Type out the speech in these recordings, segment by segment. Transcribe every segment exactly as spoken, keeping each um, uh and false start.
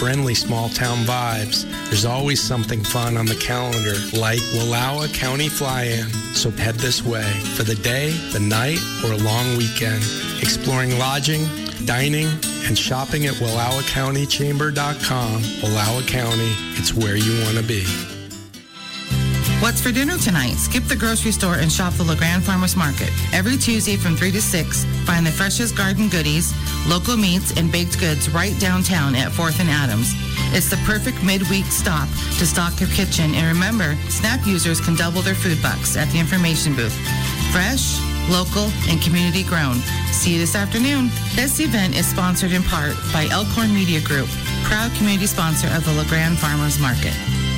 friendly small-town vibes. There's always something fun on the calendar, like Wallowa County Fly-In. So head this way for the day, the night, or a long weekend. Exploring lodging, dining, and shopping at Wallowa County Chamber dot com. Wallowa County, it's where you want to be. What's for dinner tonight? Skip the grocery store and shop the LeGrand Farmers Market. Every Tuesday from three to six, find the freshest garden goodies, local meats, and baked goods right downtown at fourth and Adams. It's the perfect midweek stop to stock your kitchen. And remember, SNAP users can double their food bucks at the information booth. Fresh, local, and community grown. See you this afternoon. This event is sponsored in part by Elkhorn Media Group, proud community sponsor of the LeGrand Farmers Market.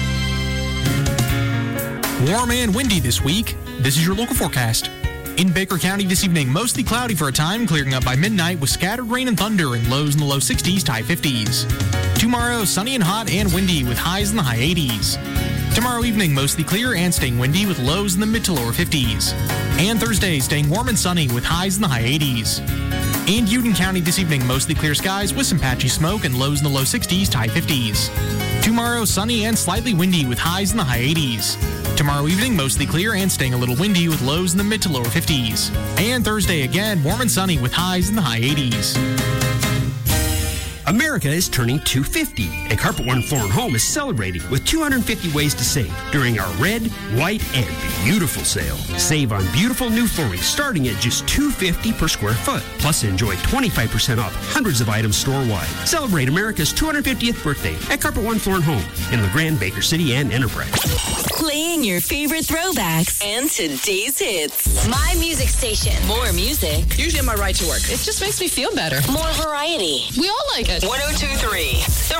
Warm and windy this week. This is your local forecast. In Baker County this evening, mostly cloudy for a time, clearing up by midnight with scattered rain and thunder and lows in the low sixties to high fifties. Tomorrow, sunny and hot and windy with highs in the high eighties. Tomorrow evening, mostly clear and staying windy with lows in the mid to lower fifties. And Thursday, staying warm and sunny with highs in the high eighties. In Union County this evening, mostly clear skies with some patchy smoke and lows in the low sixties to high fifties. Tomorrow, sunny and slightly windy with highs in the high eighties. Tomorrow evening, mostly clear and staying a little windy with lows in the mid to lower fifties. And Thursday again, warm and sunny with highs in the high eighties. America is turning two hundred fifty, and Carpet One Floor and Home is celebrating with two hundred fifty ways to save during our red, white, and beautiful sale. Save on beautiful new flooring starting at just two hundred fifty dollars per square foot. Plus, enjoy twenty-five percent off hundreds of items store-wide. Celebrate America's two hundred fiftieth birthday at Carpet One Floor and Home in LeGrand, Baker City, and Enterprise. Playing your favorite throwbacks and today's hits. My music station. More music. Usually on my ride to work. It just makes me feel better. More variety. We all like it. one oh two point three